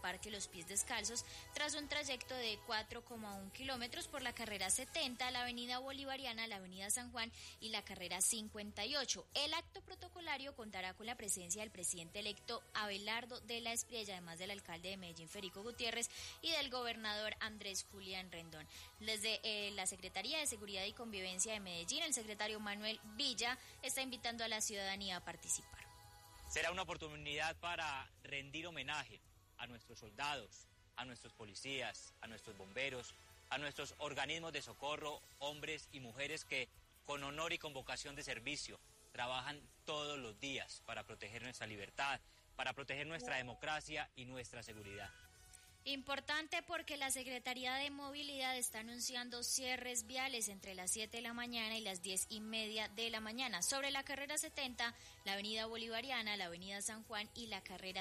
Parque Los Pies Descalzos tras un trayecto de 4,1 kilómetros por la carrera 70, la avenida Bolivariana, la avenida San Juan y la carrera 58. El acto protocolario contará con la presencia del presidente electo Abelardo de la Espriella, además del alcalde de Medellín, Federico Gutiérrez, y del gobernador Andrés Julián Rendón. Desde la Secretaría de Seguridad y Convivencia de Medellín, el secretario Manuel Villa está invitando a la ciudadanía a participar. Será una oportunidad para rendir homenaje a nuestros soldados, a nuestros policías, a nuestros bomberos, a nuestros organismos de socorro, hombres y mujeres que con honor y con vocación de servicio trabajan todos los días para proteger nuestra libertad, para proteger nuestra democracia y nuestra seguridad. Importante porque la Secretaría de Movilidad está anunciando cierres viales entre las 7 de la mañana y las 10:30 de la mañana. Sobre la carrera 70, la avenida Bolivariana, la avenida San Juan y la carrera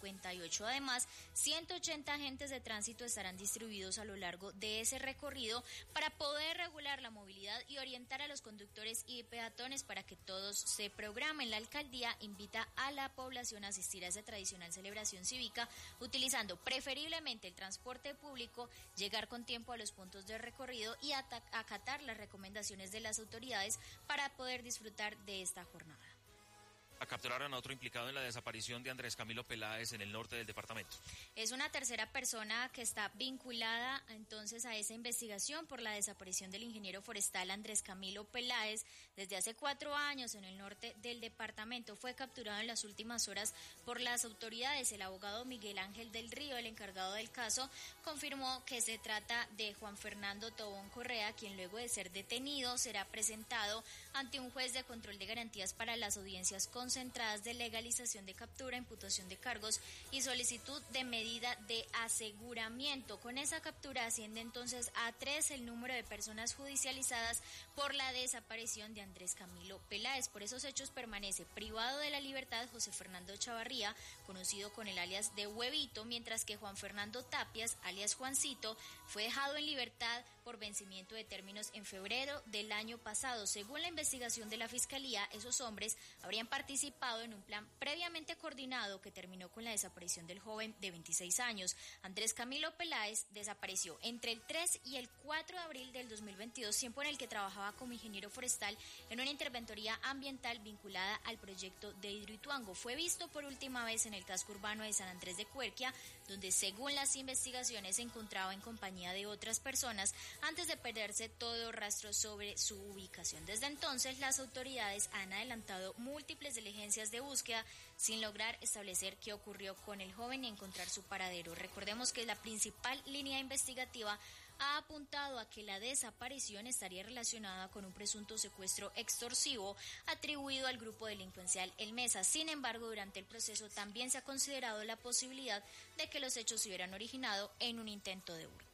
58. Además, 180 agentes de tránsito estarán distribuidos a lo largo de ese recorrido para poder regular la movilidad y orientar a los conductores y peatones para que todos se programen. La alcaldía invita a la población a asistir a esa tradicional celebración cívica utilizando preferiblemente el transporte público, llegar con tiempo a los puntos de recorrido y acatar las recomendaciones de las autoridades para poder disfrutar de esta jornada. Capturaron a otro implicado en la desaparición de Andrés Camilo Peláez en el norte del departamento. Es una tercera persona que está vinculada entonces a esa investigación por la desaparición del ingeniero forestal Andrés Camilo Peláez desde hace 4 años en el norte del departamento. Fue capturado en las últimas horas por las autoridades. El abogado Miguel Ángel del Río, el encargado del caso, confirmó que se trata de Juan Fernando Tobón Correa, quien luego de ser detenido será presentado ante un juez de control de garantías para las audiencias concentradas de legalización de captura, imputación de cargos y solicitud de medida de aseguramiento. Con esa captura asciende entonces a 3 el número de personas judicializadas por la desaparición de Andrés Camilo Peláez. Por esos hechos permanece privado de la libertad José Fernando Chavarría, conocido con el alias de Huevito, mientras que Juan Fernando Tapias, alias Juancito, fue dejado en libertad por vencimiento de términos en febrero del año pasado. Según la investigación de la Fiscalía, esos hombres habrían participado en un plan previamente coordinado que terminó con la desaparición del joven de 26 años. Andrés Camilo Peláez desapareció entre el 3 y el 4 de abril del 2022, tiempo en el que trabajaba como ingeniero forestal en una interventoría ambiental vinculada al proyecto de Hidroituango. Fue visto por última vez en el casco urbano de San Andrés de Cuerquia, donde según las investigaciones se encontraba en compañía de otras personas antes de perderse todo rastro sobre su ubicación. Desde entonces, las autoridades han adelantado múltiples diligencias de búsqueda sin lograr establecer qué ocurrió con el joven y encontrar su paradero. Recordemos que la principal línea investigativa ha apuntado a que la desaparición estaría relacionada con un presunto secuestro extorsivo atribuido al grupo delincuencial El Mesa. Sin embargo, durante el proceso también se ha considerado la posibilidad de que los hechos se hubieran originado en un intento de hurto.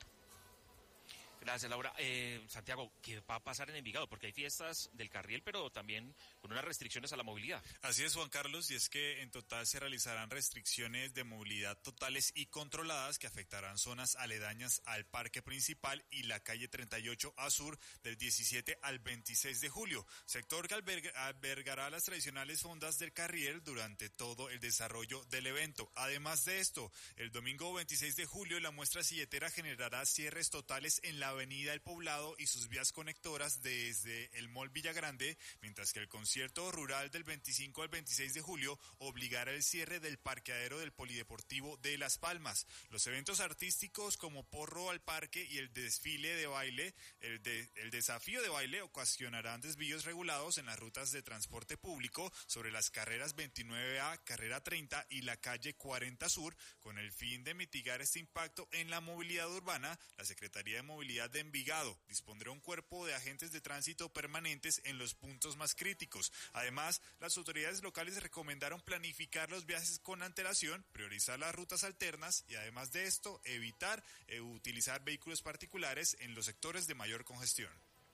Gracias, Laura. Santiago, ¿qué va a pasar en Envigado? Porque hay fiestas del Carriel, pero también con unas restricciones a la movilidad. Así es, Juan Carlos, y es que en total se realizarán restricciones de movilidad totales y controladas que afectarán zonas aledañas al parque principal y la calle 38 a sur del 17 al 26 de julio, sector que albergará las tradicionales fondas del Carriel durante todo el desarrollo del evento. Además de esto, el domingo 26 de julio la muestra silletera generará cierres totales en la avenida El Poblado y sus vías conectoras desde el Mall Villagrande, mientras que el concierto rural del 25 al 26 de julio obligará el cierre del parqueadero del Polideportivo de Las Palmas. Los eventos artísticos como Porro al Parque y el desfile de baile, el desafío de baile ocasionarán desvíos regulados en las rutas de transporte público sobre las carreras 29A, carrera 30 y la calle 40 Sur. Con el fin de mitigar este impacto en la movilidad urbana, la Secretaría de Movilidad de Envigado dispondrá un cuerpo de agentes de tránsito permanentes en los puntos más críticos. Además, las autoridades locales recomendaron planificar los viajes con antelación, priorizar las rutas alternas y además de esto, evitar utilizar vehículos particulares en los sectores de mayor congestión.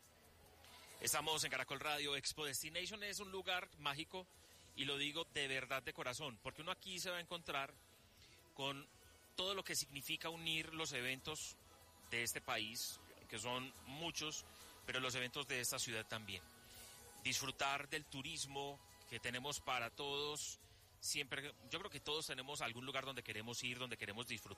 Estamos en Caracol Radio. Expo Destination es un lugar mágico y lo digo de verdad de corazón, porque uno aquí se va a encontrar con todo lo que significa unir los eventos de este país, que son muchos, pero los eventos de esta ciudad también. Disfrutar del turismo que tenemos para todos. Siempre, yo creo que todos tenemos algún lugar donde queremos ir, donde queremos disfrutar.